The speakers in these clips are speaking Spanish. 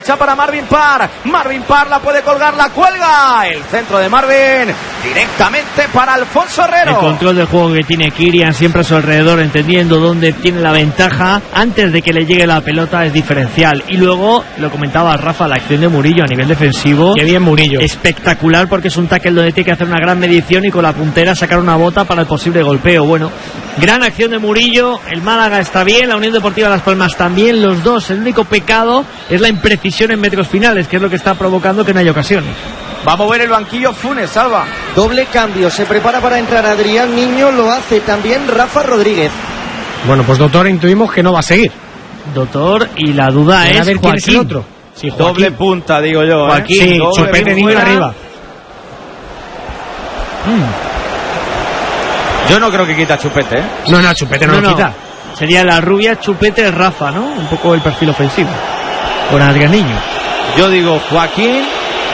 Para Marvin Parr la puede colgar, la cuelga, el centro de Marvin directamente para Alfonso Herrero. El control del juego que tiene Kylian siempre a su alrededor, entendiendo dónde tiene la ventaja antes de que le llegue la pelota, es diferencial. Y luego, lo comentaba Rafa, la acción de Murillo a nivel defensivo. Qué bien Murillo. Espectacular, porque es un tackle donde tiene que hacer una gran medición y con la puntera sacar una bota para el posible golpeo. Bueno, gran acción de Murillo. El Málaga está bien, la Unión Deportiva Las Palmas también, los dos. El único pecado es la imprecisión en metros finales, que es lo que está provocando que no haya ocasiones. Va a mover el banquillo Funes, Salva. Doble cambio, se prepara para entrar Adrián Niño, lo hace también Rafa Rodríguez. Bueno, pues Doctor, intuimos que no va a seguir. Doctor, y la duda es a ver quién es el Joaquín. otro. Sí, doble punta, digo yo. Joaquín, sí, Chupete Niño arriba. Yo no creo que quita Chupete, ¿eh? No, Chupete no lo quita. Sería la rubia, Chupete, Rafa, ¿no? Un poco el perfil ofensivo. Con Adrián Niño. Yo digo Joaquín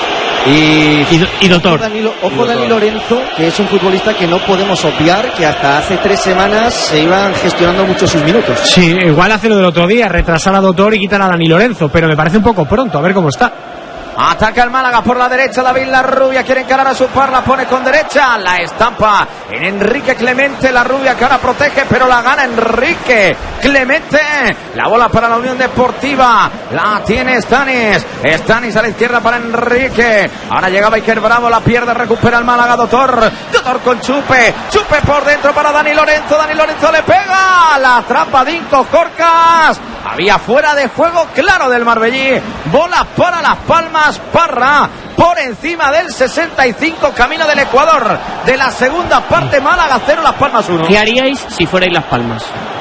y Doctor. Ojo Dani Lorenzo, que es un futbolista que no podemos obviar, que hasta hace 3 semanas se iban gestionando mucho sus minutos. Sí, igual hace lo del otro día, retrasar a Doctor y quitar a Dani Lorenzo, pero me parece un poco pronto, a ver cómo está. Ataca el Málaga por la derecha, David La Rubia quiere encarar a su par, la pone con derecha, la estampa en Enrique Clemente, La Rubia que ahora protege, pero la gana Enrique Clemente, la bola para la Unión Deportiva, la tiene Stanis a la izquierda para Enrique, ahora llega Iker Bravo, la pierde, recupera el Málaga, Doctor con Chupe por dentro para Dani Lorenzo le pega, la atrapa Dinko Jorcas, había fuera de juego claro del Marbellí, bola para Las Palmas, Parra por encima del 65, camino del Ecuador de la segunda parte. Málaga 0, Las Palmas 1. ¿Qué haríais si fuerais Las Palmas?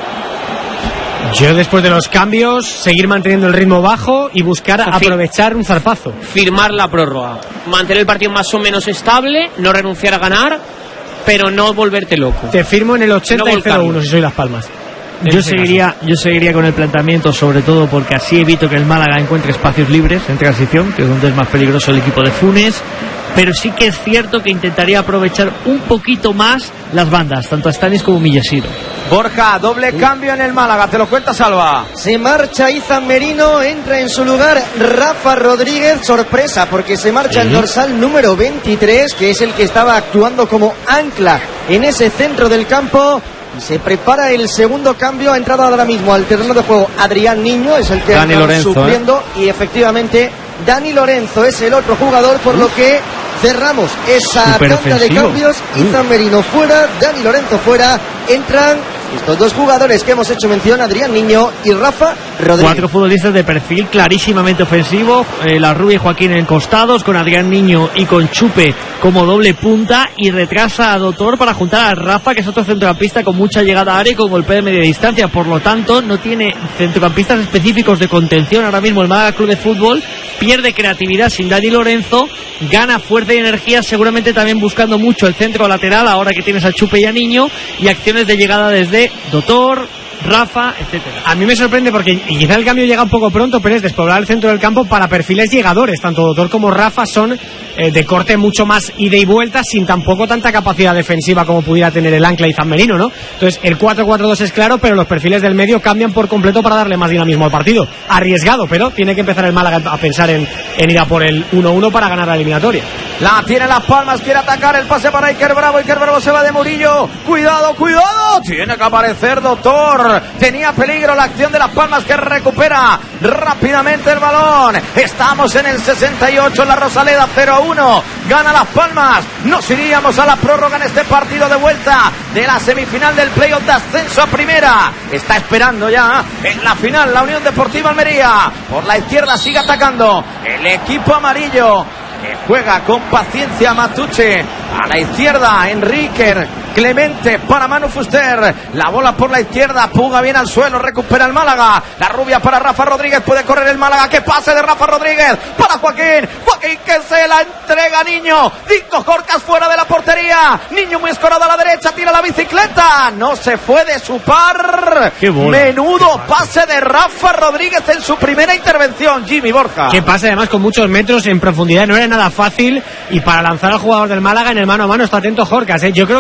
Yo, después de los cambios, seguir manteniendo el ritmo bajo y buscar aprovechar un zarpazo. Firmar la prórroga, mantener el partido más o menos estable, no renunciar a ganar, pero no volverte loco. Te firmo en el 80 y 0-1 si soy Las Palmas. Yo seguiría con el planteamiento, sobre todo porque así evito que el Málaga encuentre espacios libres en transición, que es donde es más peligroso el equipo de Funes, pero sí que es cierto que intentaría aprovechar un poquito más las bandas, tanto a Stanis como Millesiro. Borja, doble cambio en el Málaga, te lo cuenta Salva. Se marcha Izan Merino, entra en su lugar Rafa Rodríguez, sorpresa porque se marcha el dorsal número 23, que es el que estaba actuando como ancla en ese centro del campo. Se prepara el segundo cambio, ha entrado ahora mismo al terreno de juego Adrián Niño, es el que está supliendo, y efectivamente Dani Lorenzo es el otro jugador, por lo que cerramos esa tanda de cambios. Izan Merino fuera, Dani Lorenzo fuera, entran estos dos jugadores que hemos hecho mención, Adrián Niño y Rafa Rodríguez. 4 futbolistas de perfil clarísimamente ofensivo, La Rubia y Joaquín en costados, con Adrián Niño y con Chupe como doble punta, y retrasa a Doctor para juntar a Rafa, que es otro centrocampista con mucha llegada a área y con golpeo de media distancia. Por lo tanto, no tiene centrocampistas específicos de contención ahora mismo el Málaga Club de Fútbol, pierde creatividad sin Dani Lorenzo, gana fuerza y energía, seguramente también buscando mucho el centro lateral ahora que tienes a Chupe y a Niño, y acciones de llegada desde Doctor, Rafa, etcétera. A mí me sorprende porque quizá el cambio llega un poco pronto, pero es despoblar el centro del campo para perfiles llegadores. Tanto Doctor como Rafa son de corte mucho más ida y vuelta, sin tampoco tanta capacidad defensiva como pudiera tener el ancla Izan Merino, ¿no? Entonces el 4-4-2 es claro, pero los perfiles del medio cambian por completo para darle más dinamismo al partido. Arriesgado, pero tiene que empezar el Málaga a pensar en ir a por el 1-1 para ganar la eliminatoria. La tiene Las Palmas, quiere atacar, el pase para Iker Bravo se va de Murillo, cuidado, tiene que aparecer Doctor, tenía peligro la acción de Las Palmas, que recupera rápidamente el balón. Estamos en el 68, en la Rosaleda, 0-1, gana Las Palmas. Nos iríamos a la prórroga en este partido de vuelta de la semifinal del playoff de ascenso a primera. Está esperando ya en la final la Unión Deportiva Almería. Por la izquierda sigue atacando el equipo amarillo, que juega con paciencia Matuche. A la izquierda Enrique Clemente para Manu Fuster, la bola por la izquierda, Puga bien al suelo, recupera el Málaga, La Rubia para Rafa Rodríguez, puede correr el Málaga, que pase de Rafa Rodríguez para Joaquín que se la entrega Niño, Dinko Jorcas fuera de la portería, Niño muy escorado a la derecha, tira la bicicleta, no se fue de su par. Menudo pase de Rafa Rodríguez en su primera intervención, Jimmy Borja. Que pase además con muchos metros en profundidad, no era nada fácil, y para lanzar al jugador del Málaga en el mano a mano está atento Jorcas, ¿eh? Yo creo que ahora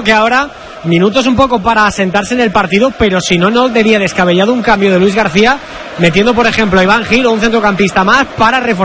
García. Minutos un poco para asentarse en el partido, pero si no, no sería descabellado un cambio de Luis García, metiendo por ejemplo a Iván Gil o un centrocampista más para reforzar